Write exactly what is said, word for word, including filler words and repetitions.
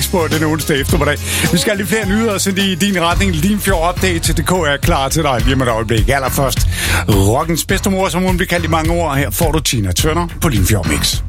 Mix på den onsdag eftermiddag. Vi skal have lidt flere nyheder sendt i din retning. Limfjord Update til D K er klar til dig lige med et øjeblik. Allerførst, rockens bedstemor, som hun bliver kaldt i mange år. Her får du Tina Turner på Limfjord Mix.